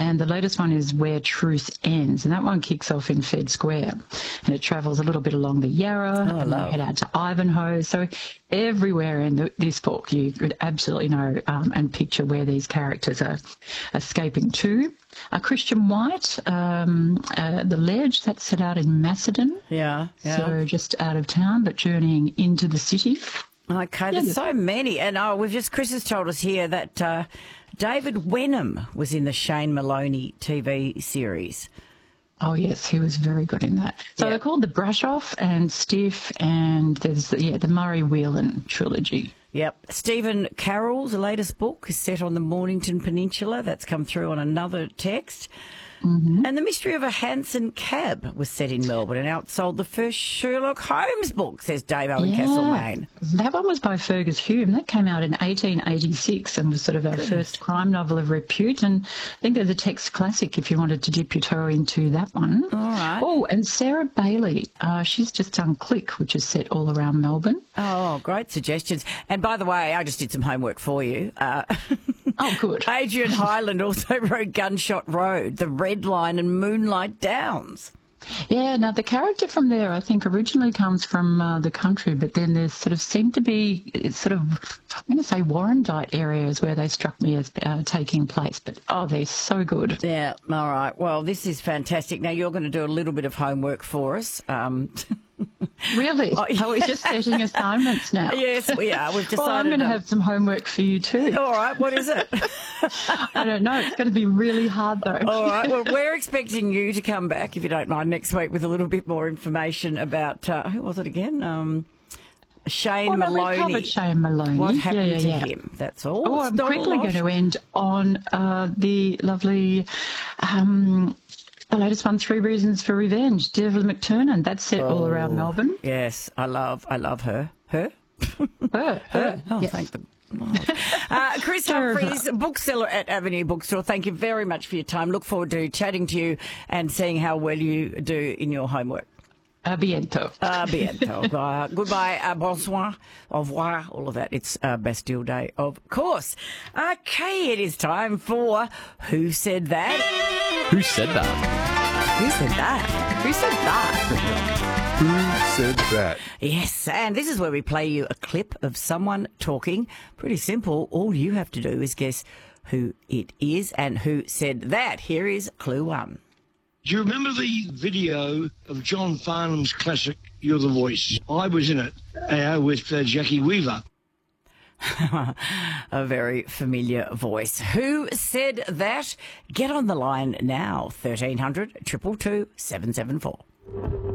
And the latest one is Where Truth Ends, and that one kicks off in Fed Square, and it travels a little bit along the Yarra, and they head out to Ivanhoe. So everywhere in this book, you could absolutely know and picture where these characters are escaping to. Christian White, The Ledge, that's set out in Macedon. Yeah. So just out of town, but journeying into the city. Okay, there's so many. And Chris has told us here that David Wenham was in the Shane Maloney TV series. Oh, yes, he was very good in that. So they're called The Brush Off and Stiff, and there's the Murray Whelan trilogy. Yep. Stephen Carroll's latest book is set on the Mornington Peninsula. That's come through on another text. Mm-hmm. And The Mystery of a Hanson Cab was set in Melbourne and outsold the first Sherlock Holmes book, says Dave Owen Castlemaine. That one was by Fergus Hume. That came out in 1886 and was sort of our first crime novel of repute. And I think there's a text classic if you wanted to dip your toe into that one. All right. Oh, and Sarah Bailey. She's just done Click, which is set all around Melbourne. Oh, great suggestions. And by the way, I just did some homework for you. Oh, good. Adrian Hyland also wrote Gunshot Road, The Red Line and Moonlight Downs. Yeah, now the character from there I think originally comes from the country, but then there sort of seemed to be sort of, I'm going to say Warrandyte areas where they struck me as taking place, but they're so good. Yeah, all right. Well, this is fantastic. Now you're going to do a little bit of homework for us. Really? Are we just setting assignments now? Yes, we are. We've decided. Well, I'm going to have some homework for you too. All right, what is it? I don't know. It's going to be really hard though. All right. Well, we're expecting you to come back, if you don't mind, next week with a little bit more information about, who was it again? Shane Maloney. We covered Shane Maloney. What happened to him? That's all. Oh, I'm quickly going to end on the lovely... the latest one, 3 Reasons for Revenge, Devil McTurnan. That's set all around Melbourne. Yes, I love her. Her? Her. Oh, yes. thank them. Chris Humphreys, bookseller at Avenue Bookstore. Thank you very much for your time. Look forward to chatting to you and seeing how well you do in your homework. A bientôt. Goodbye, bonsoir, au revoir, all of that. It's Bastille Day, of course. Okay, it is time for Who Said That? Who said that? Who said that? Who said that? Who said that? Yes, and this is where we play you a clip of someone talking. Pretty simple. All you have to do is guess who it is and who said that. Here is clue 1. Do you remember the video of John Farnham's classic, You're the Voice? I was in it with Jackie Weaver. A very familiar voice. Who said that? Get on the line now, 1300 222 774.